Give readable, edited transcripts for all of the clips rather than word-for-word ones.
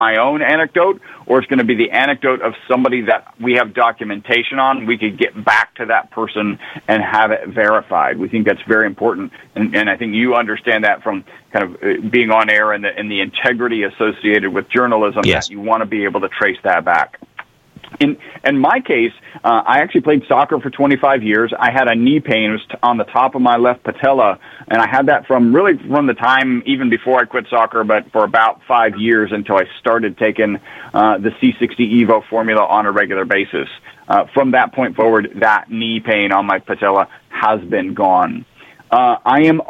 my own anecdote, or it's going to be the anecdote of somebody that we have documentation on. We could get back to that person and have it verified. We think that's very important, and I think you understand that from kind of being on air and the integrity associated with journalism. Yes. That you want to be able to trace that back. In my case, I actually played soccer for 25 years. I had a knee pain. It was on the top of my left patella, and I had that from the time even before I quit soccer, but for about 5 years until I started taking the C60 Evo formula on a regular basis. From that point forward, that knee pain on my patella has been gone. I am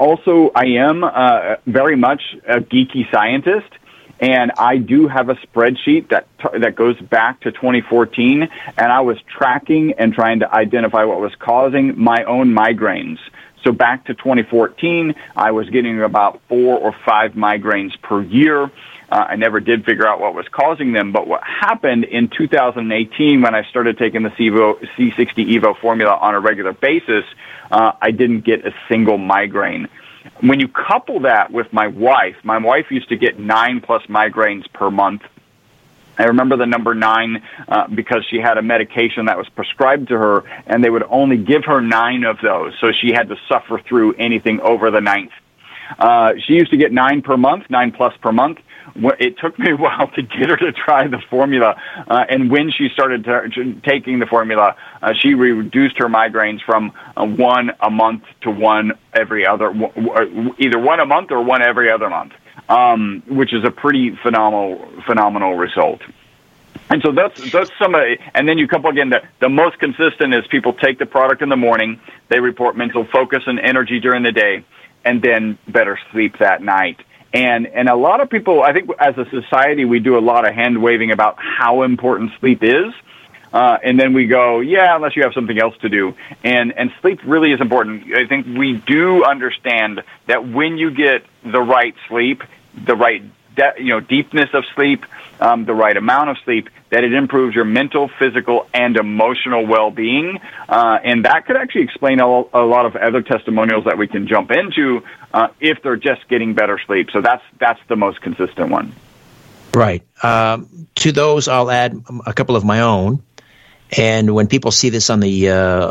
very much a geeky scientist. And I do have a spreadsheet that goes back to 2014, and I was tracking and trying to identify what was causing my own migraines. So back to 2014, I was getting about 4 or 5 migraines per year. I never did figure out what was causing them, but what happened in 2018 when I started taking the C60 Evo formula on a regular basis, I didn't get a single migraine. When you couple that with my wife used to get 9+ migraines per month. I remember the number 9 because she had a medication that was prescribed to her, and they would only give her 9 of those, so she had to suffer through anything over the 9th. She used to get 9 per month, 9+ per month. It took me a while to get her to try the formula, and when she started taking the formula, she reduced her migraines from 1 a month to 1 every other, either 1 a month or 1 every other month, which is a pretty phenomenal result. And so that's some of it. And then you couple again, the most consistent is people take the product in the morning, they report mental focus and energy during the day, and then better sleep that night. And a lot of people, I think as a society, we do a lot of hand-waving about how important sleep is. And then we go, yeah, unless you have something else to do. And sleep really is important. I think we do understand that when you get the right sleep, the right deepness of sleep, the right amount of sleep, that it improves your mental, physical, and emotional well-being. And that could actually explain a lot of other testimonials that we can jump into if they're just getting better sleep. So that's the most consistent one. Right. To those, I'll add a couple of my own. And when people see this on the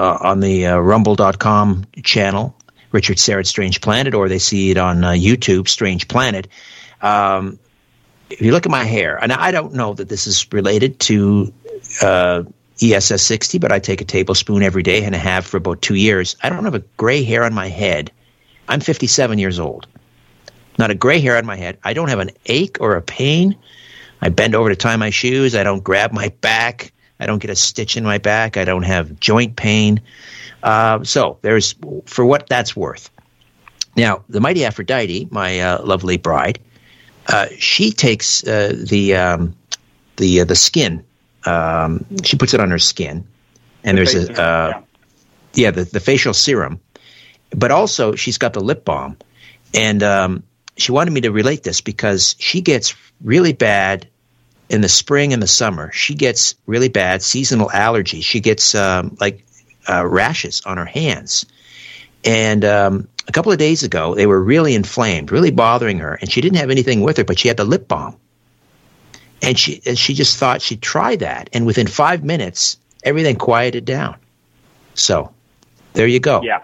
rumble.com channel, Richard Syrett Strange Planet, or they see it on YouTube, Strange Planet, if you look at my hair, and I don't know that this is related to ESS 60, but I take a tablespoon every day and I have for about 2 years. I don't have a gray hair on my head. I'm 57 years old. Not a gray hair on my head. I don't have an ache or a pain. I bend over to tie my shoes. I don't grab my back. I don't get a stitch in my back. I don't have joint pain. So there's, for what that's worth. Now, the Mighty Aphrodite, my lovely bride, she takes the skin. She puts it on her skin, and there's the facial serum. But also, she's got the lip balm, and she wanted me to relate this because she gets really bad in the spring and the summer. She gets really bad seasonal allergies. She gets rashes on her hands, and a couple of days ago, they were really inflamed, really bothering her, and she didn't have anything with her, but she had the lip balm. And she just thought she'd try that, and within 5 minutes, everything quieted down. So, there you go. Yeah.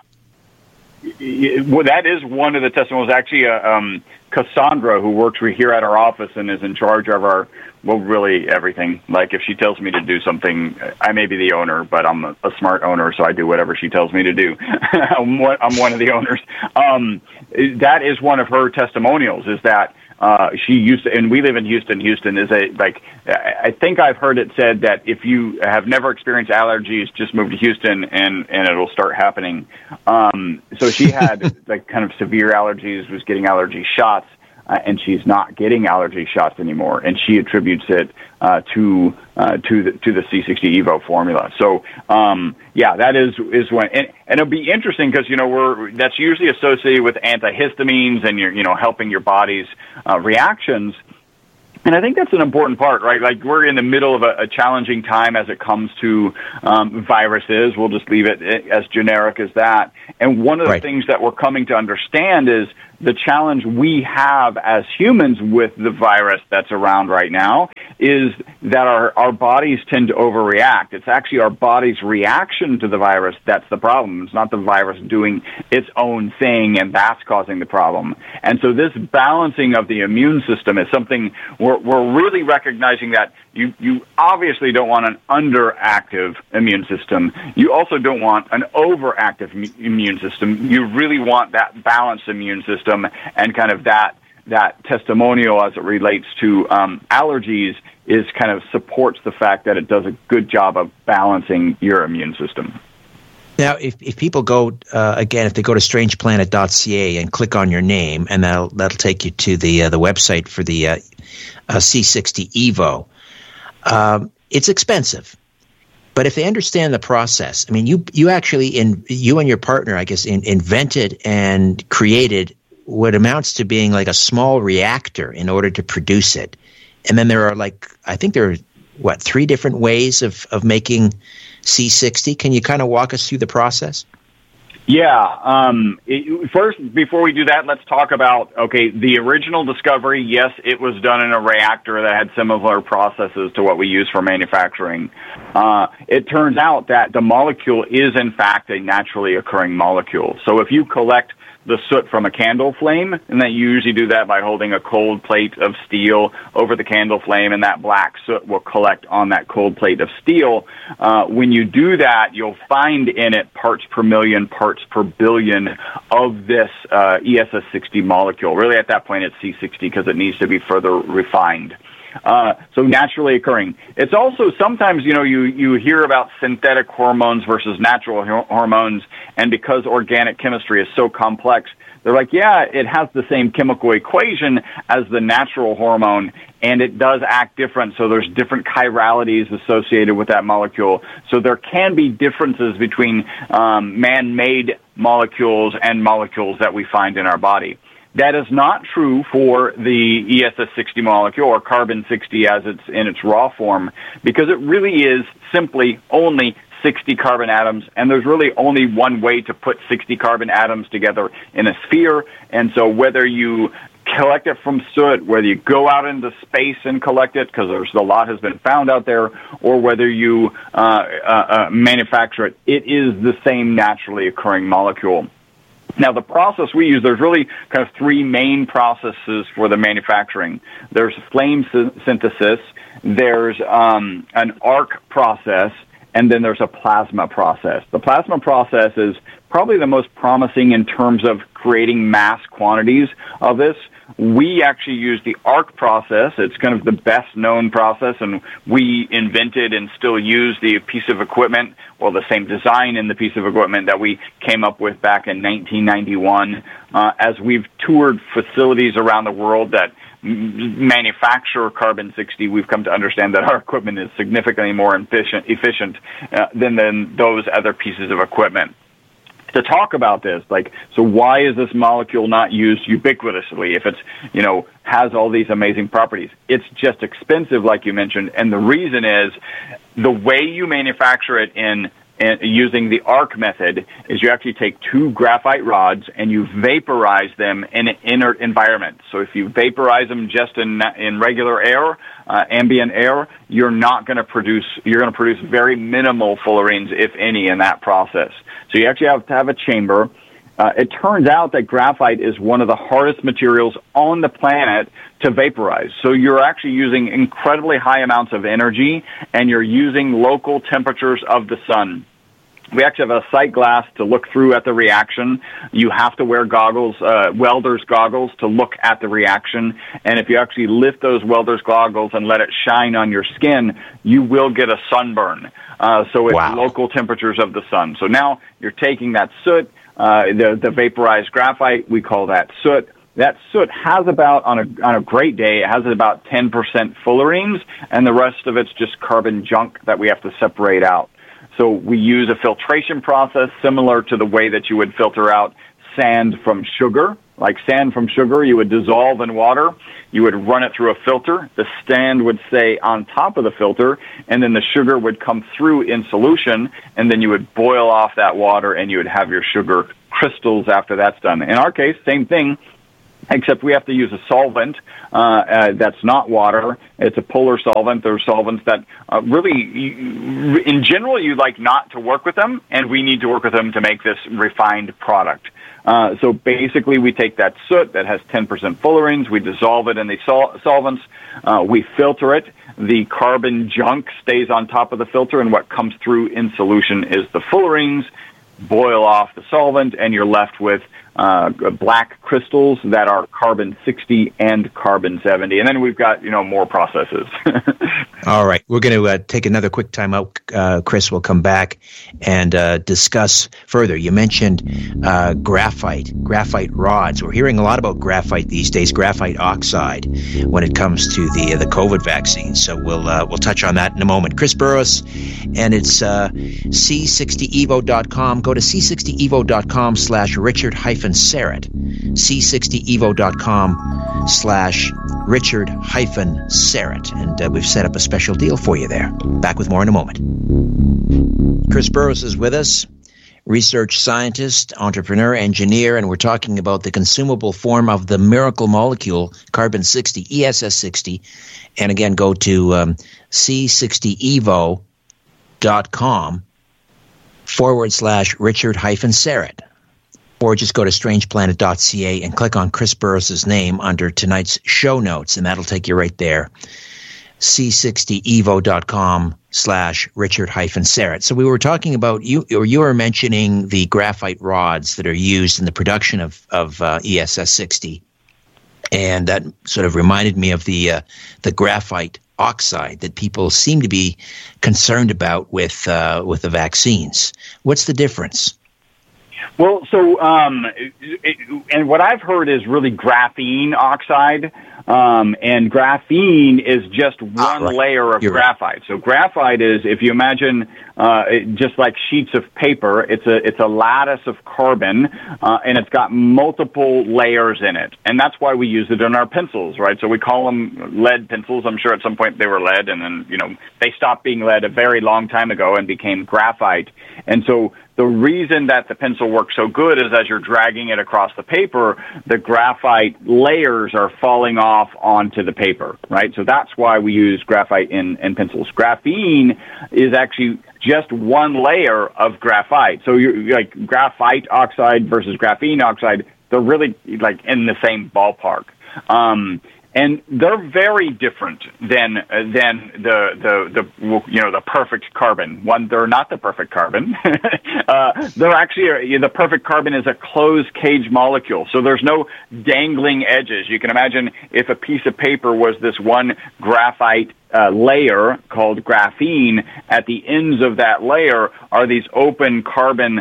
Well, that is one of the testimonials. Actually, Cassandra, who works here at our office and is in charge of our, really everything. Like if she tells me to do something, I may be the owner, but I'm a smart owner, so I do whatever she tells me to do. I'm one of the owners. That is one of her testimonials, is that she used to, and we live in Houston. Houston is I think I've heard it said that if you have never experienced allergies, just move to Houston and it'll start happening. So she had kind of severe allergies, was getting allergy shots, and she's not getting allergy shots anymore, and she attributes it to the C60 Evo formula. So that is one, and it'll be interesting because that's usually associated with antihistamines and you're helping your body's reactions. And I think that's an important part, right? Like we're in the middle of a challenging time as it comes to viruses. We'll just leave it as generic as that. And one of the things that we're coming to understand is the challenge we have as humans with the virus that's around right now is that our bodies tend to overreact. It's actually our body's reaction to the virus that's the problem. It's not the virus doing its own thing, and that's causing the problem. And so this balancing of the immune system is something we're really recognizing that you obviously don't want an underactive immune system. You also don't want an overactive immune system. You really want that balanced immune system, and kind of that testimonial as it relates to allergies is kind of supports the fact that it does a good job of balancing your immune system. Now, if people go, again, if they go to strangeplanet.ca and click on your name, and that'll take you to the website for the C60 Evo, it's expensive. But if they understand the process, I mean, you actually, you and your partner, I guess, invented and created what amounts to being like a small reactor in order to produce it. And then there are I think there are, 3 different ways of making C60? Can you kind of walk us through the process? Yeah. First, before we do that, let's talk about, the original discovery. Yes, it was done in a reactor that had similar processes to what we use for manufacturing. It turns out that the molecule is, in fact, a naturally occurring molecule. So if you collect the soot from a candle flame, and that you usually do that by holding a cold plate of steel over the candle flame, and that black soot will collect on that cold plate of steel. When you do that, you'll find in it parts per million, parts per billion of this ESS60 molecule. Really, at that point, it's C60 because it needs to be further refined. So naturally occurring. It's also sometimes, you hear about synthetic hormones versus natural hormones, and because organic chemistry is so complex, they're like, yeah, it has the same chemical equation as the natural hormone, and it does act different, so there's different chiralities associated with that molecule. So there can be differences between man-made molecules and molecules that we find in our body. That is not true for the ESS60 molecule, or carbon-60 as it's in its raw form, because it really is simply only 60 carbon atoms, and there's really only one way to put 60 carbon atoms together in a sphere. And so whether you collect it from soot, whether you go out into space and collect it, because a lot has been found out there, or whether you manufacture it, it is the same naturally occurring molecule. Now, the process we use, there's really kind of 3 main processes for the manufacturing. There's flame synthesis, there's an arc process, and then there's a plasma process. The plasma process is probably the most promising in terms of creating mass quantities of this. We actually use the arc process. It's kind of the best-known process, and we invented and still use the piece of equipment, well, the same design in the piece of equipment that we came up with back in 1991. As we've toured facilities around the world that manufacture carbon-60, we've come to understand that our equipment is significantly more efficient than those other pieces of equipment. To talk about this, so why is this molecule not used ubiquitously if it's, has all these amazing properties? It's just expensive, like you mentioned, and the reason is the way you manufacture it in using the arc method is you actually take 2 graphite rods and you vaporize them in an inert environment. So if you vaporize them just in regular air, ambient air, you're going to produce very minimal fullerenes, if any, in that process. So you actually have to have a chamber. It turns out that graphite is one of the hardest materials on the planet to vaporize. So you're actually using incredibly high amounts of energy, and you're using local temperatures of the sun. We actually have a sight glass to look through at the reaction. You have to wear goggles, welder's goggles, to look at the reaction. And if you actually lift those welder's goggles and let it shine on your skin, you will get a sunburn. So it's local temperatures of the sun. So now you're taking that soot, the vaporized graphite, we call that soot. That soot has about, on a great day, it has about 10% fullerenes, and the rest of it's just carbon junk that we have to separate out. So we use a filtration process similar to the way that you would filter out sand from sugar. Like sand from sugar, you would dissolve in water, you would run it through a filter, the sand would stay on top of the filter, and then the sugar would come through in solution, and then you would boil off that water, and you would have your sugar crystals after that's done. In our case, same thing. except we have to use a solvent that's not water. It's a polar solvent. There are solvents that in general, you like not to work with them, and we need to work with them to make this refined product. So basically, we take that soot that has 10% fullerenes, we dissolve it in the solvents, we filter it. The carbon junk stays on top of the filter, and what comes through in solution is the fullerenes. Boil off the solvent, and you're left with black crystals that are carbon-60 and carbon-70. And then we've got, more processes. All right. We're going to take another quick time out. Chris will come back and discuss further. You mentioned graphite rods. We're hearing a lot about graphite these days, graphite oxide, when it comes to the COVID vaccine. So we'll touch on that in a moment. Chris Burres, and it's C60evo.com. Go to c60evo.com/Richard-Serrett. c60evo.com/Richard-Serrett. And we've set up a special deal for you there. Back with more in a moment. Chris Burres is with us, research scientist, entrepreneur, engineer, and we're talking about the consumable form of the miracle molecule, carbon-60, ESS60. And again, go to c60evo.com/Richard-Serrett. Or just go to strangeplanet.ca and click on Chris Burres' name under tonight's show notes, and that'll take you right there. c60evo.com/Richard-Serrett. So we were talking about, you were mentioning the graphite rods that are used in the production of ESS60. And that sort of reminded me of the graphite oxide that people seem to be concerned about with the vaccines. What's the difference? Well, so, and what I've heard is really graphene oxide, and graphene is just one layer of graphite. Right. So graphite is, if you imagine, just like sheets of paper, it's a lattice of carbon, and it's got multiple layers in it. And that's why we use it in our pencils, right? So we call them lead pencils. I'm sure at some point they were lead, and then, they stopped being lead a very long time ago and became graphite. And so the reason that the pencil works so good is as you're dragging it across the paper, the graphite layers are falling off onto the paper, right? So that's why we use graphite in pencils. Graphene is actually just one layer of graphite. So you're like graphite oxide versus graphene oxide, they're really like in the same ballpark. And they're very different than the perfect carbon. One, they're not the perfect carbon. They're actually the perfect carbon is a closed cage molecule. So there's no dangling edges. You can imagine if a piece of paper was this one graphite layer called graphene. At the ends of that layer are these open carbon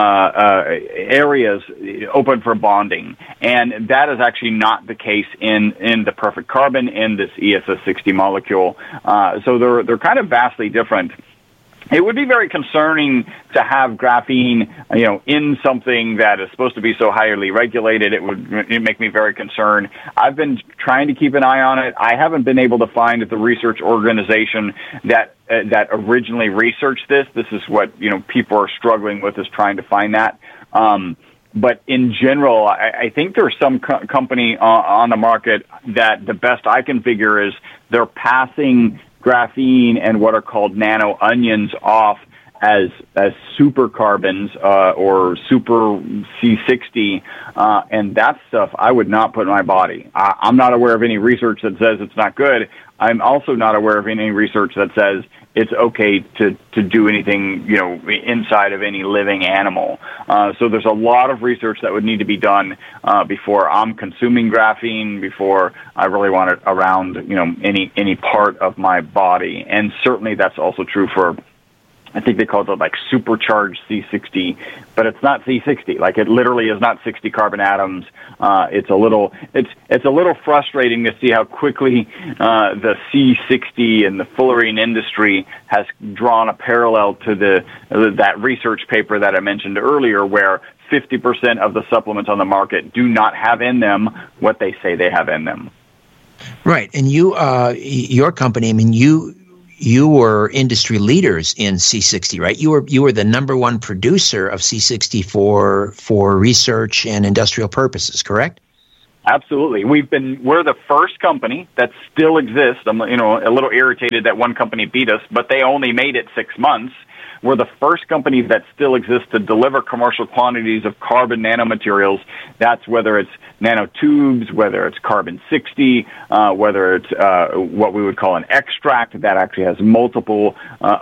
areas open for bonding, and that is actually not the case in the perfect carbon in this ESS60 molecule. So they're kind of vastly different. It would be very concerning to have graphene, in something that is supposed to be so highly regulated. It would make me very concerned. I've been trying to keep an eye on it. I haven't been able to find the research organization that originally researched this. This is what, people are struggling with, is trying to find that. But in general, I think there's some company on the market that the best I can figure is they're passing graphene and what are called nano onions off as super carbons or super C60, and that stuff I would not put in my body. I'm not aware of any research that says it's not good. I'm also not aware of any research that says it's okay to do anything, inside of any living animal. So there's a lot of research that would need to be done before I'm consuming graphene, before I really want it around, any part of my body. And certainly that's also true for, I think they call it like supercharged C60, but it's not C60. Like it literally is not 60 carbon atoms. It's a little frustrating to see how quickly the C60 and the fullerene industry has drawn a parallel to that research paper that I mentioned earlier, where 50% of the supplements on the market do not have in them what they say they have in them. Right, and your company, you were industry leaders in C60, right? You were the number one producer of C60 for research and industrial purposes, correct? Absolutely. We're the first company that still exists. I'm, a little irritated that one company beat us, but they only made it 6 months. We're the first company that still exists to deliver commercial quantities of carbon nanomaterials. That's whether it's nanotubes, whether it's carbon-60, whether it's what we would call an extract that actually has multiple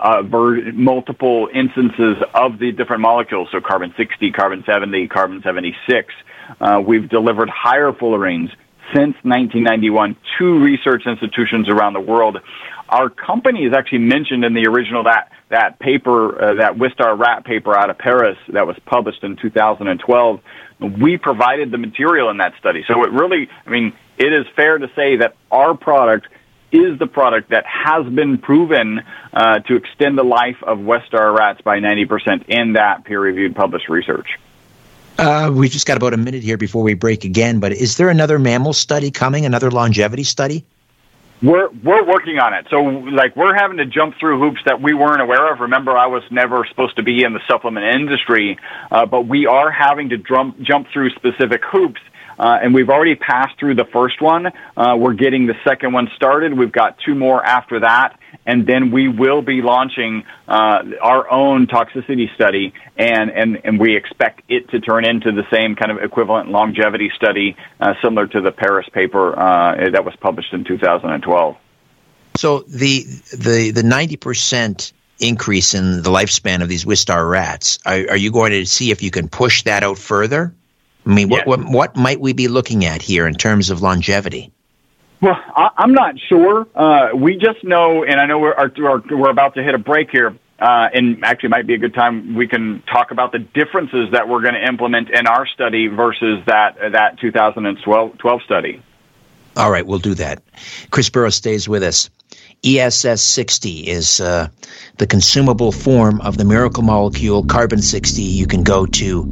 instances of the different molecules, so carbon-60, carbon-70, carbon-76. We've delivered higher fullerenes since 1991 to research institutions around the world. Our company is actually mentioned in the original that paper, that Wistar rat paper out of Paris that was published in 2012. We provided the material in that study. So it is fair to say that our product is the product that has been proven to extend the life of Wistar rats by 90% in that peer-reviewed published research. We've just got about a minute here before we break again, but is there another mammal study coming, another longevity study? We're working on it. So, we're having to jump through hoops that we weren't aware of. Remember, I was never supposed to be in the supplement industry, but we are having to jump through specific hoops. And we've already passed through the first one. We're getting the second one started. We've got 2 more after that. And then we will be launching our own toxicity study, and we expect it to turn into the same kind of equivalent longevity study, similar to the Paris paper that was published in 2012. So the 90% increase in the lifespan of these Wistar rats, are you going to see if you can push that out further? I mean, yes. What might we be looking at here in terms of longevity? Well, I'm not sure. We just know, and I know we're about to hit a break here, and actually might be a good time we can talk about the differences that we're going to implement in our study versus that 2012 study. All right, we'll do that. Chris Burrows stays with us. ESS60 is the consumable form of the miracle molecule carbon-60. You can go to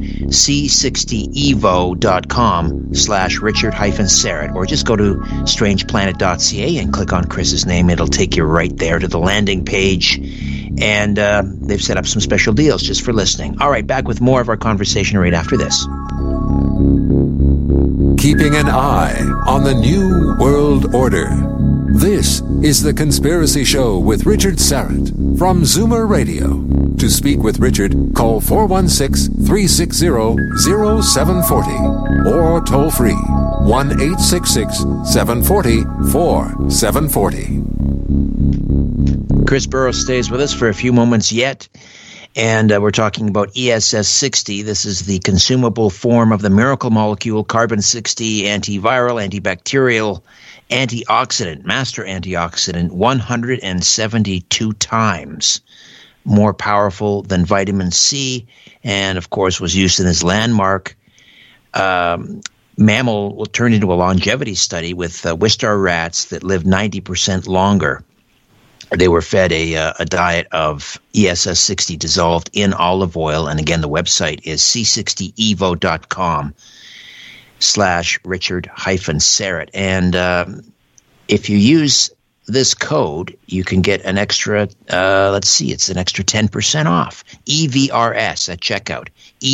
c60evo.com/Richard-Serrett, or just go to strangeplanet.ca and click on Chris's name. It'll take you right there to the landing page. And they've set up some special deals just for listening. All right, back with more of our conversation right after this. Keeping an eye on the New World Order. This is The Conspiracy Show with Richard Serrett from Zoomer Radio. To speak with Richard, call 416-360-0740 or toll free 1-866-740-4740. Chris Burrows stays with us for a few moments yet. And we're talking about ESS60. This is the consumable form of the miracle molecule carbon-60, antiviral, antibacterial, antioxidant, master antioxidant, 172 times more powerful than vitamin C, and of course was used in this landmark mammal will turn into a longevity study with Wistar rats that lived 90% longer. They were fed a diet of ESS60 dissolved in olive oil. And again, the website is c60evo.com/Richard-Serrett. And if you use this code, you can get an extra, it's an extra 10% off. EVRS at checkout.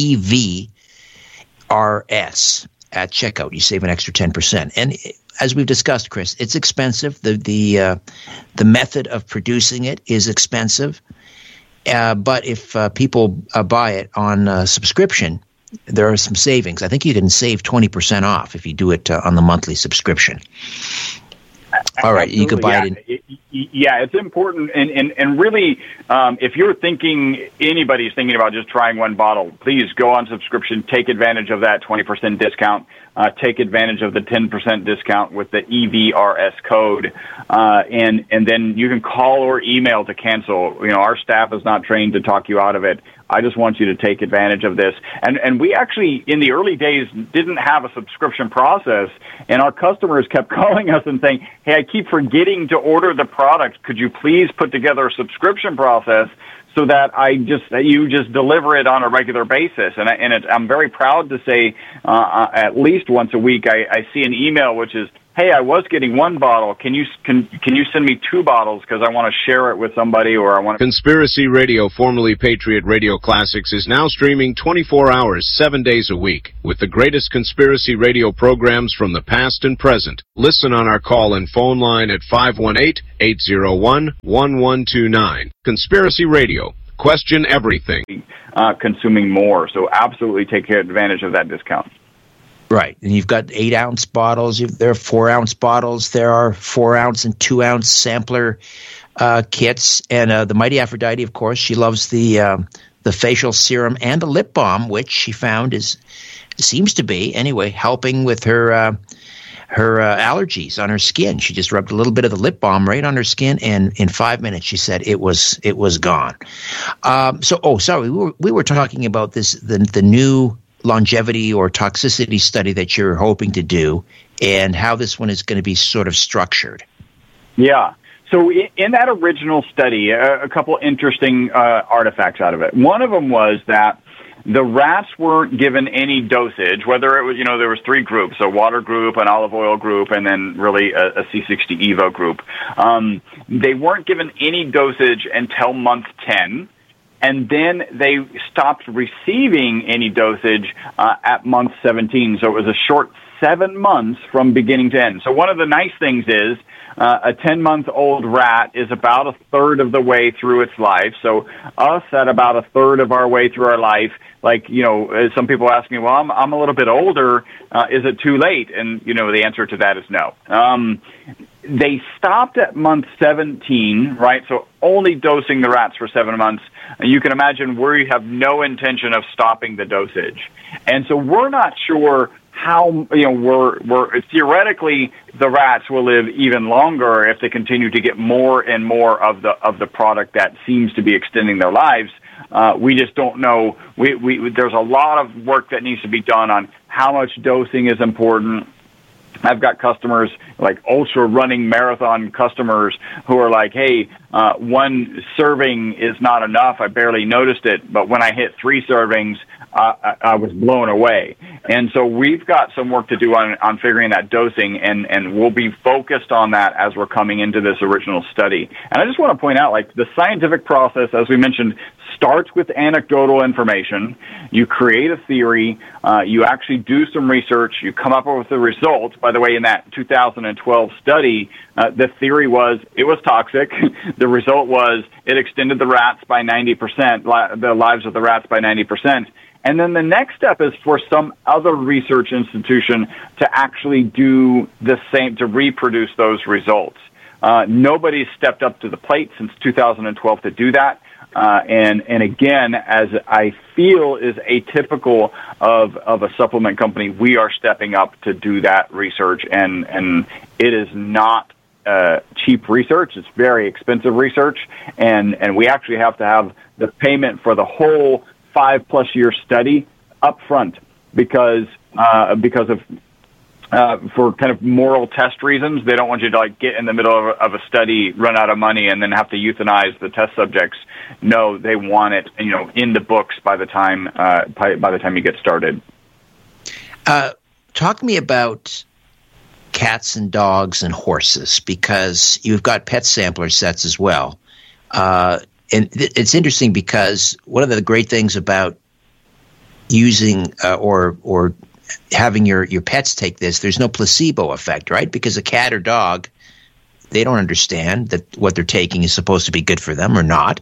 EVRS at checkout. You save an extra 10%. And as we've discussed, Chris, it's expensive. The method of producing it is expensive. But if people buy it on subscription, there are some savings. I think you can save 20% off if you do it on the monthly subscription. All right, absolutely, you can buy it. Yeah, it's important. And really, if anybody's thinking about just trying one bottle, please go on subscription, take advantage of that 20% discount. Take advantage of the 10% discount with the EVRS code, and then you can call or email to cancel. Our staff is not trained to talk you out of it. I just want you to take advantage of this. And we actually, in the early days, didn't have a subscription process, and our customers kept calling us and saying, "Hey, I keep forgetting to order the product. Could you please put together a subscription process so that you just deliver it on a regular basis?" And I'm very proud to say, at least once a week, I see an email which is, hey, I was getting one bottle. Can you send me 2 bottles because I want to share it with somebody, or I want to... Conspiracy Radio, formerly Patriot Radio Classics, is now streaming 24 hours, 7 days a week, with the greatest conspiracy radio programs from the past and present. Listen on our call-in phone line at 518-801-1129. Conspiracy Radio. Question everything. Consuming more, so absolutely take advantage of that discount. Right, and you've got 8-ounce bottles. There are 4-ounce bottles. There are 4-ounce and 2-ounce sampler kits, and the Mighty Aphrodite, of course, she loves the facial serum and the lip balm, which she found seems to be anyway helping with her allergies on her skin. She just rubbed a little bit of the lip balm right on her skin, and in 5 minutes, she said it was gone. Sorry, we were talking about this the new longevity or toxicity study that you're hoping to do, and how this one is going to be sort of structured. Yeah. So in that original study, a couple interesting artifacts out of it. One of them was that the rats weren't given any dosage, whether it was, there was 3 groups, a water group, an olive oil group, and then really a C60 Evo group. They weren't given any dosage until month 10. And then they stopped receiving any dosage at month 17. So it was a short 7 months from beginning to end. So one of the nice things is a 10-month-old rat is about a third of the way through its life. So us at about a third of our way through our life, some people ask me, well, I'm a little bit older. Is it too late? And, the answer to that is no. They stopped at month 17, right? So only dosing the rats for 7 months. And you can imagine we have no intention of stopping the dosage. And so we're not sure how, we're theoretically the rats will live even longer if they continue to get more and more of the product that seems to be extending their lives. We just don't know. There's a lot of work that needs to be done on how much dosing is important. I've got customers, like ultra running marathon customers, who are like, hey, 1 serving is not enough. I barely noticed it. But when I hit 3 servings, I was blown away. And so we've got some work to do on figuring that dosing, and we'll be focused on that as we're coming into this original study. And I just want to point out, the scientific process, as we mentioned, starts with anecdotal information. You create a theory. You actually do some research. You come up with the results. By the way, in that 2012 study, the theory was it was toxic. The result was it extended the rats by 90%, the lives of the rats by 90%. And then the next step is for some other research institution to actually do the same, to reproduce those results. Nobody's stepped up to the plate since 2012 to do that. And again, as I feel is atypical of a supplement company, we are stepping up to do that research, and it is not cheap research. It's very expensive research, and we actually have to have the payment for the whole 5+ year study up front because of for kind of moral test reasons. They don't want you to get in the middle of a study, run out of money, and then have to euthanize the test subjects. No, they want it, in the books by the time you get started. Talk to me about cats and dogs and horses, because you've got pet sampler sets as well. And it's interesting because one of the great things about using or having your pets take this, there's no placebo effect, right? Because a cat or dog, they don't understand that what they're taking is supposed to be good for them or not.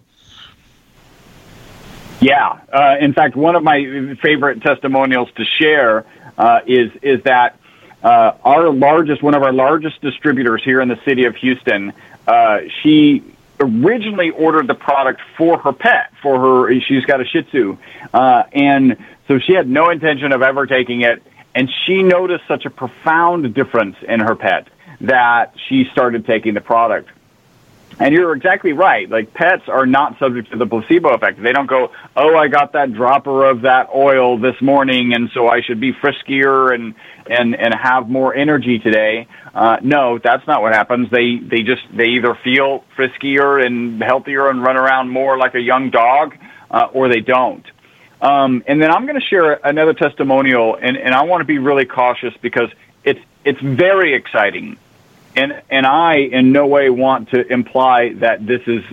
Yeah. In fact, one of my favorite testimonials to share is that one of our largest distributors here in the city of Houston, she originally ordered the product for her pet, she's got a Shih Tzu, and so she had no intention of ever taking it, and she noticed such a profound difference in her pet that she started taking the product. And you're exactly right. Pets are not subject to the placebo effect. They don't go, oh, I got that dropper of that oil this morning, and so I should be friskier and have more energy today. No, that's not what happens. They either feel friskier and healthier and run around more like a young dog, or they don't. And then I'm going to share another testimonial, and I want to be really cautious because it's very exciting. And I in no way want to imply that this is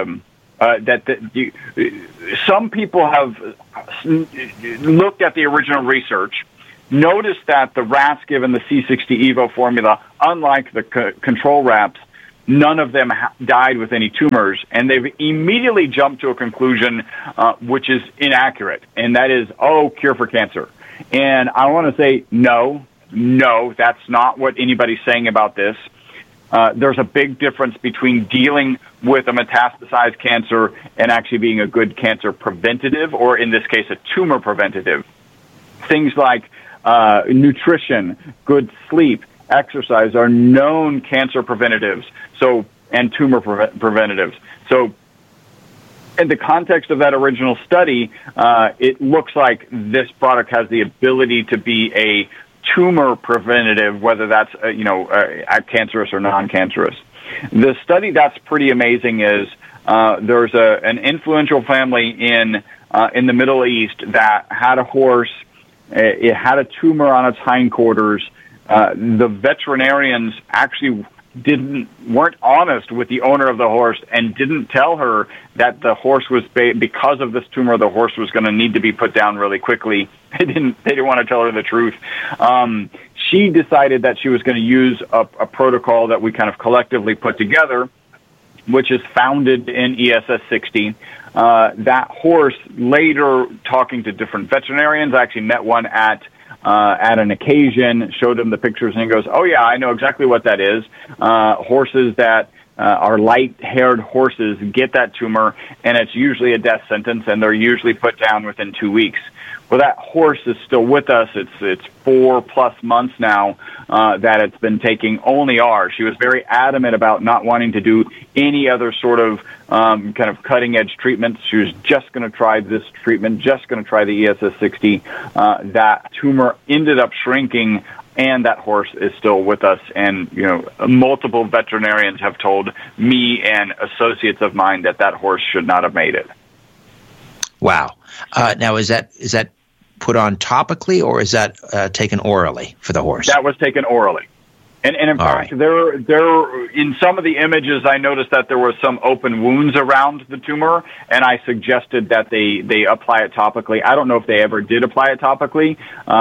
some people have looked at the original research, noticed that the rats given the C60 Evo formula, unlike the control rats, none of them died with any tumors, and they've immediately jumped to a conclusion which is inaccurate, and that is, cure for cancer. And I want to say, no, that's not what anybody's saying about this. There's a big difference between dealing with a metastasized cancer and actually being a good cancer preventative, or in this case, a tumor preventative. Things like nutrition, good sleep, exercise are known cancer preventatives, and tumor preventatives. So in the context of that original study, it looks like this product has the ability to be a tumor preventative, whether that's cancerous or non-cancerous. The study that's pretty amazing is there's an influential family in the Middle East that had a horse. It had a tumor on its hindquarters. The veterinarians actually weren't honest with the owner of the horse and didn't tell her that the horse was because of this tumor, the horse was going to need to be put down really quickly. They didn't want to tell her the truth. She decided that she was going to use a protocol that we kind of collectively put together, which is founded in ESS 60. That horse, later talking to different veterinarians, I actually met one at an occasion, showed him the pictures, and he goes, "Oh yeah, I know exactly what that is. Horses that are light-haired horses get that tumor, and it's usually a death sentence, and they're usually put down within 2 weeks." Well, that horse is still with us. It's 4+ months now that it's been taking only ours. She was very adamant about not wanting to do any other sort of kind of cutting-edge treatments. She was just going to try this treatment, just going to try the ESS 60. That tumor ended up shrinking, and that horse is still with us. And multiple veterinarians have told me and associates of mine that horse should not have made it. Wow. Now, is that put on topically, or is that taken orally for the horse? That was taken orally. And in fact, there in some of the images, I noticed that there were some open wounds around the tumor, and I suggested that they apply it topically. I don't know if they ever did apply it topically.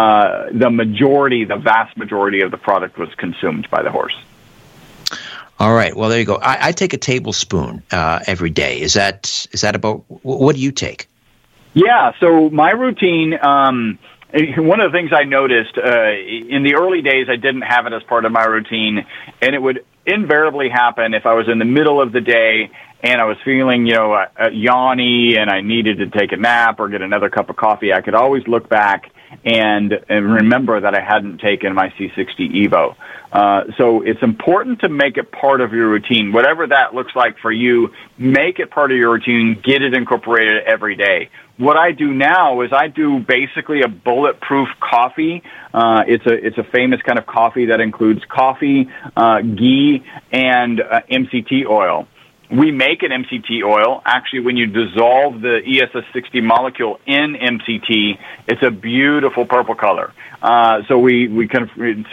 The vast majority of the product was consumed by the horse. All right. Well, there you go. I take a tablespoon every day. Is that about? What do you take? Yeah, so my routine, one of the things I noticed, in the early days, I didn't have it as part of my routine, and it would invariably happen if I was in the middle of the day and I was feeling, yawny and I needed to take a nap or get another cup of coffee. I could always look back and remember that I hadn't taken my C60 Evo. So it's important to make it part of your routine. Whatever that looks like for you, make it part of your routine, get it incorporated every day. What I do now is I do basically a bulletproof coffee. It's a famous kind of coffee that includes coffee, ghee, and MCT oil. We make an MCT oil. Actually, when you dissolve the ESS60 molecule in MCT, it's a beautiful purple color. So we kind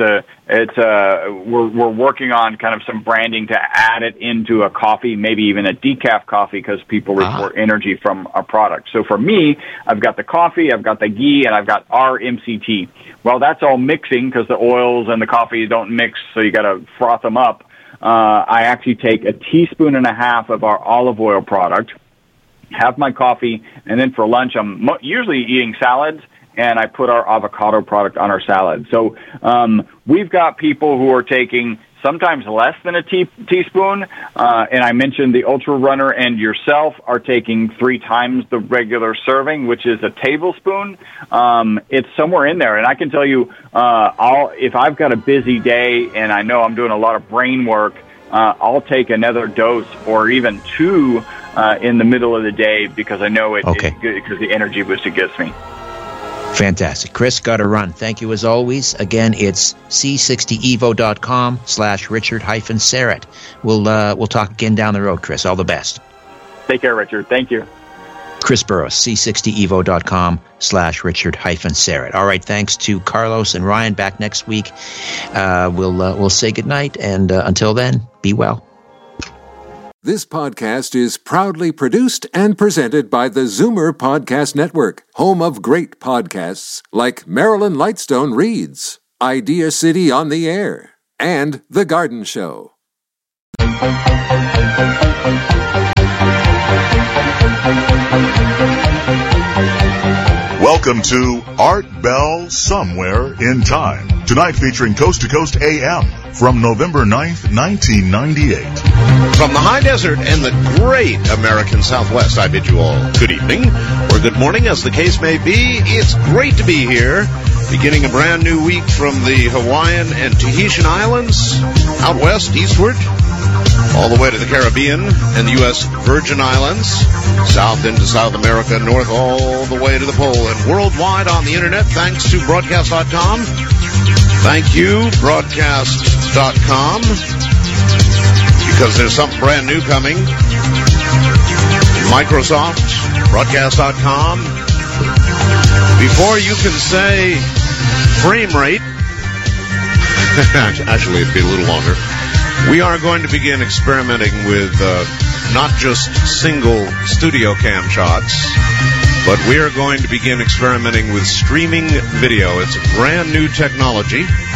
of we're working on kind of some branding to add it into a coffee, maybe even a decaf coffee, because people report energy from our product. So for me, I've got the coffee, I've got the ghee, and I've got our MCT. Well, that's all mixing because the oils and the coffee don't mix, so you got to froth them up. I actually take a teaspoon and a half of our olive oil product, have my coffee, and then for lunch I'm usually eating salads, and I put our avocado product on our salad. So we've got people who are taking sometimes less than a teaspoon, and I mentioned the Ultra Runner and yourself are taking 3 times the regular serving, which is a tablespoon. It's somewhere in there, and I can tell you, if I've got a busy day and I know I'm doing a lot of brain work, I'll take another dose or even 2 in the middle of the day because I know it's good because the energy boost it gives me. Fantastic. Chris, got to run. Thank you as always. Again, it's c60evo.com/Richard-Serrett. We'll talk again down the road, Chris. All the best. Take care, Richard. Thank you. Chris Burrows, c60evo.com/Richard-Syrett. All right, thanks to Carlos and Ryan. Back next week. We'll say goodnight, and until then, be well. This podcast is proudly produced and presented by the Zoomer Podcast Network, home of great podcasts like Marilyn Lightstone Reads, Idea City on the Air, and The Garden Show. Welcome to Art Bell Somewhere in Time. Tonight featuring Coast to Coast AM from November 9th, 1998. From the high desert and the great American Southwest, I bid you all good evening, or good morning, as the case may be. It's great to be here, beginning a brand new week from the Hawaiian and Tahitian Islands, out west, eastward, all the way to the Caribbean and the U.S. Virgin Islands, south into South America, north all the way to the pole, and worldwide on the Internet, thanks to Broadcast.com. Thank you, Broadcast.com, because there's something brand new coming. Microsoft, Broadcast.com. Before you can say frame rate, actually it'd be a little longer, we are going to begin experimenting with not just single studio cam shots, but we are going to begin experimenting with streaming video. It's a brand new technology,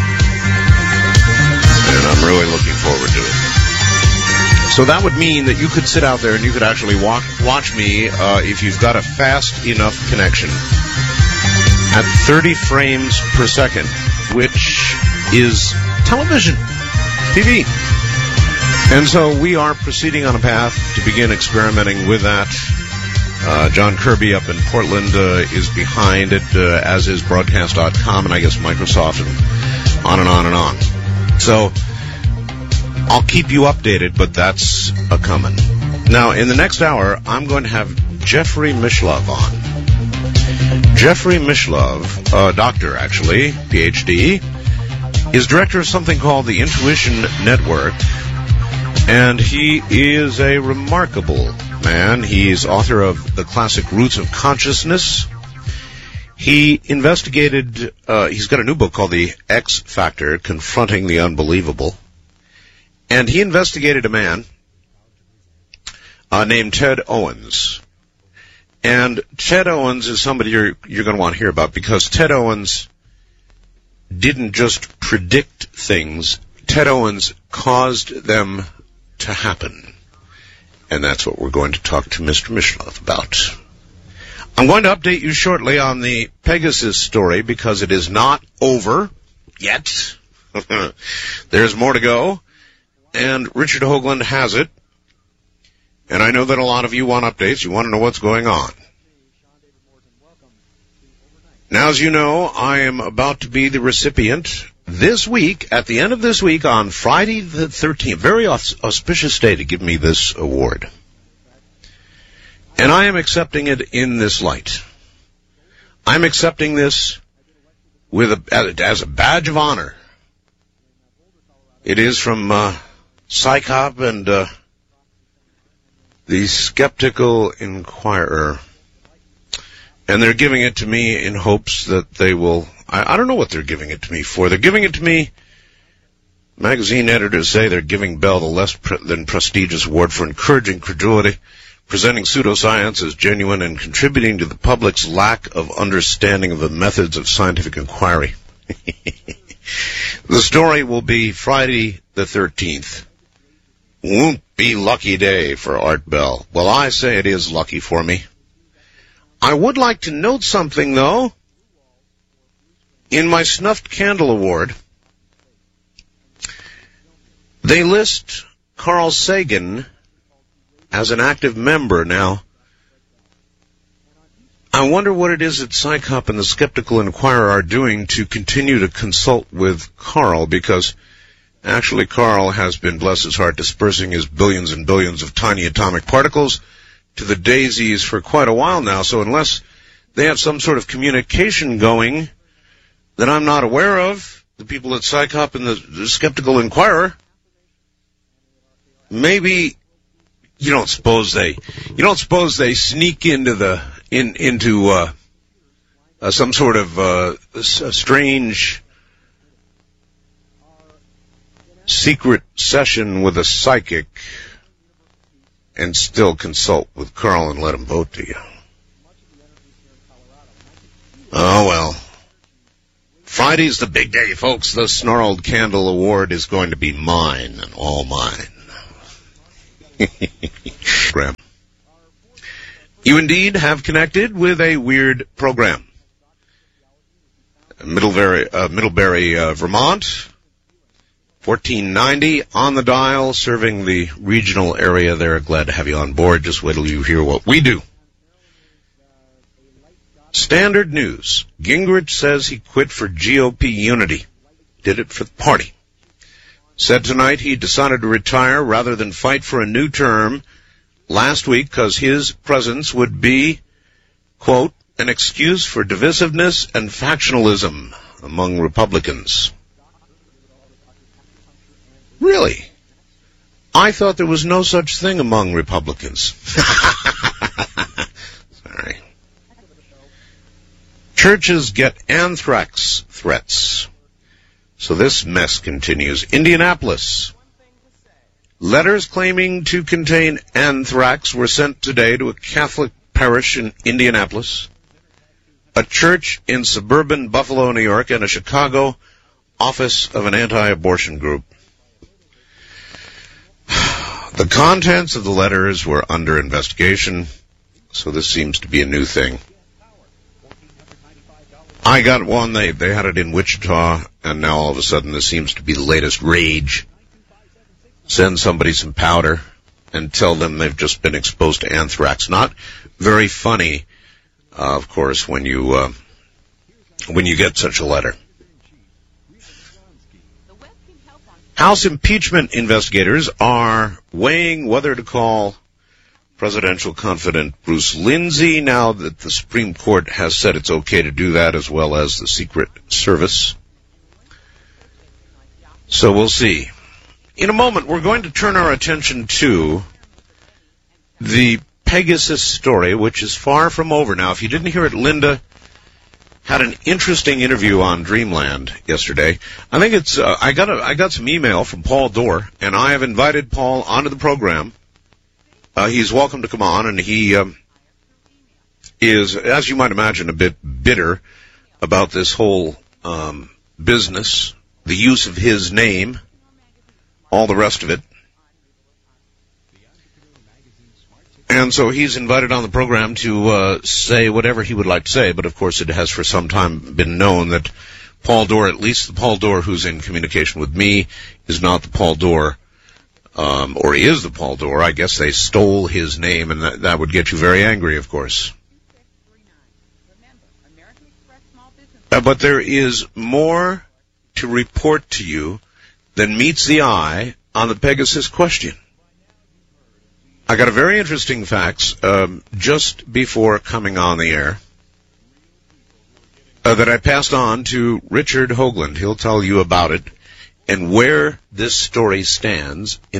and I'm really looking forward to it. So that would mean that you could sit out there and you could actually watch me if you've got a fast enough connection at 30 frames per second, which is television, TV. And so we are proceeding on a path to begin experimenting with that. John Kirby up in Portland is behind it, as is Broadcast.com and I guess Microsoft, and on and on and on. So I'll keep you updated, but that's a-coming. Now, in the next hour, I'm going to have Jeffrey Mishlove on. Jeffrey Mishlove, a doctor actually, PhD, is director of something called the Intuition Network. And he is a remarkable man. He's author of the classic Roots of Consciousness. He investigated, he's got a new book called The X Factor, Confronting the Unbelievable. And he investigated a man named Ted Owens. And Ted Owens is somebody you're going to want to hear about, because Ted Owens didn't just predict things. Ted Owens caused them to happen. And that's what we're going to talk to Mr. Mishlove about. I'm going to update you shortly on the Pegasus story, because it is not over yet. There's more to go. And Richard Hoagland has it. And I know that a lot of you want updates. You want to know what's going on. Now, as you know, I am about to be the recipient this week, at the end of this week, on Friday the 13th, very auspicious day to give me this award. And I am accepting it in this light. I'm accepting this as a badge of honor. It is from PsyCop and the Skeptical Inquirer. And they're giving it to me in hopes that they will... I don't know what they're giving it to me for. They're giving it to me... Magazine editors say they're giving Bell the less than prestigious award for encouraging credulity, presenting pseudoscience as genuine, and contributing to the public's lack of understanding of the methods of scientific inquiry. The story will be Friday the 13th. Won't be lucky day for Art Bell. Well, I say it is lucky for me. I would like to note something, though. In my Snuffed Candle Award, they list Carl Sagan as an active member. Now, I wonder what it is that PsyCop and the Skeptical Inquirer are doing to continue to consult with Carl, because actually Carl has been, bless his heart, dispersing his billions and billions of tiny atomic particles to the daisies for quite a while now. So unless they have some sort of communication going that I'm not aware of, the people at PsyCop and the Skeptical Inquirer, maybe You don't suppose they sneak into some sort of strange secret session with a psychic and still consult with Carl and let him vote to you? Oh, well. Friday's the big day, folks. The Snarled Candle Award is going to be mine and all mine. You indeed have connected with a weird program. Middlebury, Vermont, 1490 on the dial, serving the regional area there. Glad to have you on board. Just wait till you hear what we do. Standard News. Gingrich says he quit for GOP unity. Did it for the party. Said tonight he decided to retire rather than fight for a new term last week because his presence would be, quote, an excuse for divisiveness and factionalism among Republicans. Really? I thought there was no such thing among Republicans. Sorry. Churches get anthrax threats. So this mess continues. Indianapolis. Letters claiming to contain anthrax were sent today to a Catholic parish in Indianapolis, a church in suburban Buffalo, New York, and a Chicago office of an anti-abortion group. The contents of the letters were under investigation, so this seems to be a new thing. I got one, they had it in Wichita, and now all of a sudden this seems to be the latest rage. Send somebody some powder and tell them they've just been exposed to anthrax. Not very funny, of course, when you get such a letter. House impeachment investigators are weighing whether to call presidential confidant Bruce Lindsay now that the Supreme Court has said it's okay to do that, as well as the Secret Service. So we'll see. In a moment, we're going to turn our attention to the Pegasus story, which is far from over now. If you didn't hear it, Linda had an interesting interview on Dreamland yesterday. I think it's I got some email from Paul Dorr, and I have invited Paul onto the program. He's welcome to come on, and he is, as you might imagine, a bit bitter about this whole business, the use of his name, all the rest of it. And so he's invited on the program to say whatever he would like to say, but of course it has for some time been known that Paul Dorr, at least the Paul Dorr who's in communication with me, is not the Paul Dorr, or is the Paul Dorr. I guess they stole his name, and that would get you very angry, of course. But there is more to report to you than meets the eye on the Pegasus question. I got a very interesting facts just before coming on the air that I passed on to Richard Hoagland. He'll tell you about it and where this story stands in